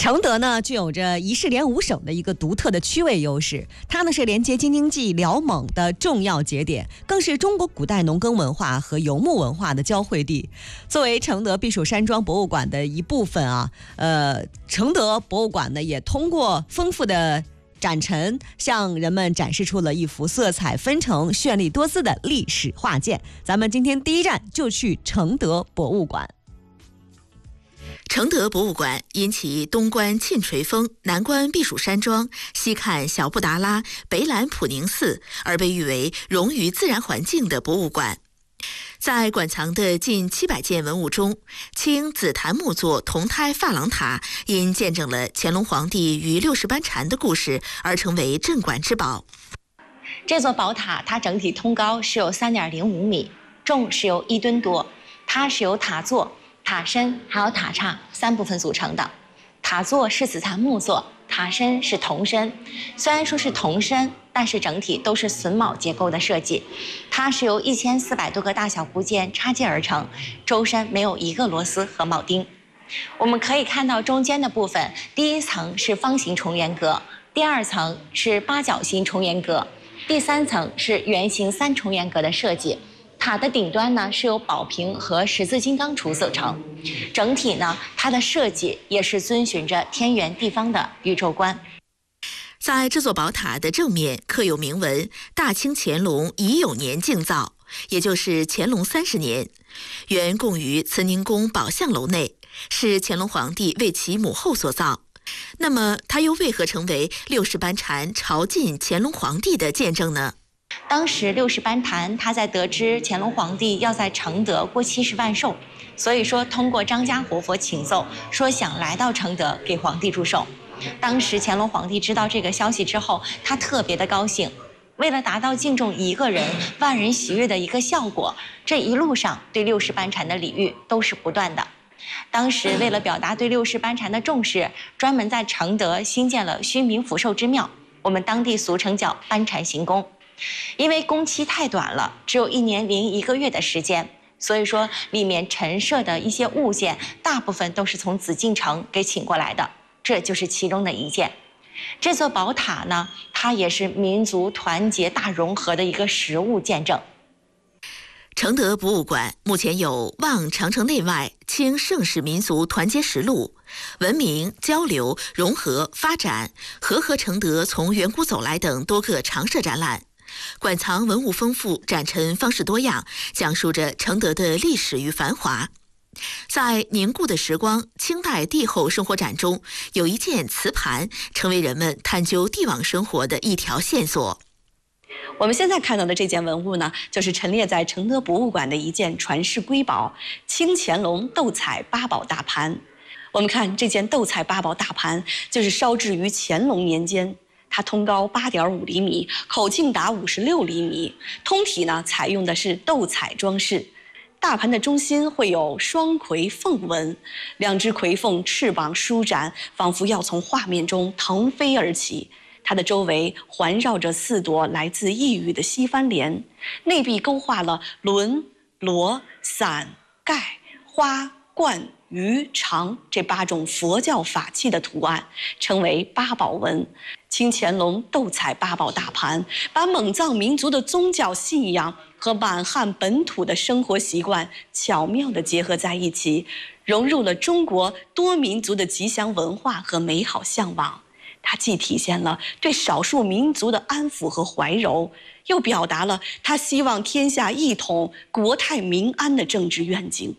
承德呢，具有着一市连五省的一个独特的区位优势，它呢是连接京津冀、辽蒙的重要节点，更是中国古代农耕文化和游牧文化的交汇地。作为承德避暑山庄博物馆的一部分啊，承德博物馆呢也通过丰富的展陈，向人们展示出了一幅色彩纷呈、绚丽多姿的历史画卷。咱们今天第一站就去承德博物馆。 承德博物馆因其东观沁垂峰，南观避暑山庄，西看小布达拉、北览普宁寺，而被誉为融于自然环境的博物馆。在馆藏的近700件文物中，青紫檀木作铜胎珐琅塔因见证了乾隆皇帝与60班禅的故事而成为镇馆之宝。 这座宝塔它整体通高是有3.05米，重是有1吨多，它是由塔座、塔身还有塔刹3部分组成的。塔座是紫檀木座，塔身是铜身。虽然说是铜身，但是整体都是榫卯结构的设计。它是由1400多个大小部件插接而成，周身没有一个螺丝和铆钉。我们可以看到中间的部分，第1层是方形重圆格，第2层是8角形重圆格，第3层是圆形3重圆格的设计。塔的顶端呢是由宝瓶和十字金刚杵组成，整体呢它的设计也是遵循着天圆地方的宇宙观。 在这座宝塔的正面刻有铭文“大清乾隆乙酉年敬造”，也就是乾隆30年，原供于慈宁宫宝相楼内，是乾隆皇帝为其母后所造。那么它又为何成为60班禅朝觐乾隆皇帝的见证呢？ 当时60班禅他在得知乾隆皇帝要在承德过70万寿，所以说通过张家活佛请奏，说想来到承德给皇帝祝寿。当时乾隆皇帝知道这个消息之后，他特别的高兴。为了达到敬重一个人万人喜悦的一个效果，这一路上对60班禅的礼遇都是不断的。当时为了表达对60班禅的重视，专门在承德兴建了虚名福寿之庙，我们当地俗称叫班禅行宫。因为工期太短了，只有1年零1个月的时间，所以说里面陈设的一些物件大部分都是从紫禁城给请过来的，这就是其中的一件。这座宝塔呢，它也是民族团结大融合的一个实物见证。 承德博物馆目前有《望长城内外清盛世民族团结实录》、文明交流融合发展和承德从远古走来等多个常设展览。馆藏文物丰富，展陈方式多样，讲述着承德的历史与繁华。在凝固的时光清代帝后生活展中，有一件瓷盘成为人们探究帝王生活的一条线索。 我们现在看到的这件文物呢，就是陈列在承德博物馆的一件传世瑰宝——清乾隆斗彩八宝大盘。我们看这件斗彩八宝大盘，就是烧制于乾隆年间。它通高8.5厘米，口径达56厘米，通体呢采用的是斗彩装饰。大盘的中心会有双葵凤纹，2只葵凤翅膀舒展，仿佛要从画面中腾飞而起。它的周围环绕着4朵来自异域的西番莲，内壁勾画了轮、螺、伞、盖、花、冠、鱼、长这8种佛教法器的图案，称为八宝纹。清乾隆斗彩八宝大盘，把蒙藏民族的宗教信仰和满汉本土的生活习惯巧妙地结合在一起，融入了中国多民族的吉祥文化和美好向往。它既体现了对少数民族的安抚和怀柔，又表达了他希望天下一统、国泰民安的政治愿景。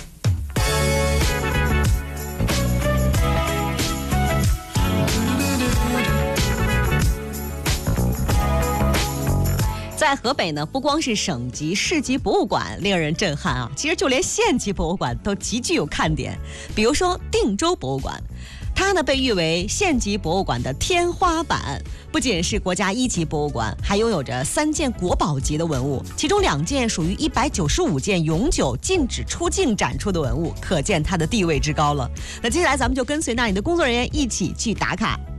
在河北呢，不光是省级、市级博物馆令人震撼啊，其实就连县级博物馆都极具有看点。比如说定州博物馆，它呢被誉为县级博物馆的天花板，不仅是国家1级博物馆，还拥有着3件国宝级的文物，其中2件属于195件永久禁止出境展出的文物，可见它的地位之高了。那接下来咱们就跟随那里的工作人员一起去打卡。